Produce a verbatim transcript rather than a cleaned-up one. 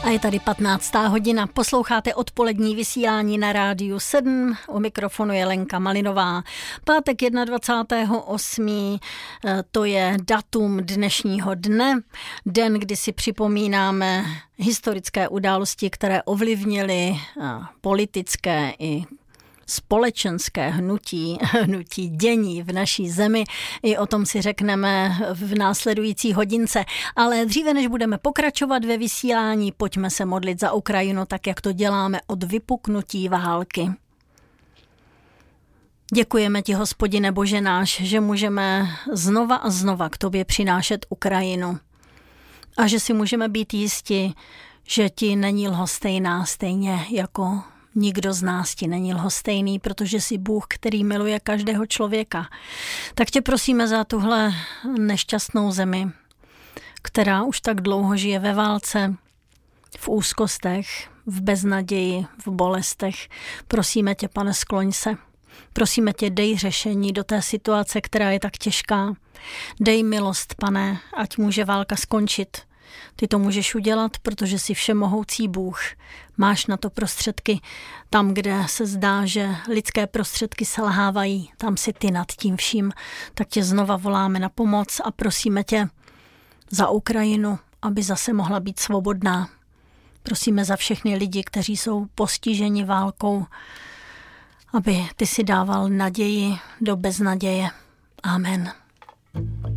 A je tady patnáctá hodina. Posloucháte odpolední vysílání na Rádiu sedm. U mikrofonu je Lenka Malinová. Pátek dvacátého osmého to je datum dnešního dne. Den, kdy si připomínáme historické události, které ovlivnily politické i společenské hnutí, hnutí dění v naší zemi. I o tom si řekneme v následující hodince. Ale dříve, než budeme pokračovat ve vysílání, pojďme se modlit za Ukrajinu, tak jak to děláme od vypuknutí války. Děkujeme ti, Hospodine Bože náš, že můžeme znova a znova k tobě přinášet Ukrajinu. A že si můžeme být jisti, že ti není lhostejná stejně jako nikdo z nás ti není lhostejný, protože jsi Bůh, který miluje každého člověka. Tak tě prosíme za tuhle nešťastnou zemi, která už tak dlouho žije ve válce, v úzkostech, v beznaději, v bolestech. Prosíme tě, Pane, skloň se. Prosíme tě, dej řešení do té situace, která je tak těžká. Dej milost, Pane, ať může válka skončit. Ty to můžeš udělat, protože jsi všemohoucí Bůh. Máš na to prostředky. Tam, kde se zdá, že lidské prostředky selhávají, tam si ty nad tím vším. Tak tě znova voláme na pomoc a prosíme tě za Ukrajinu, aby zase mohla být svobodná. Prosíme za všechny lidi, kteří jsou postiženi válkou, aby ty si dával naději do beznaděje. Amen.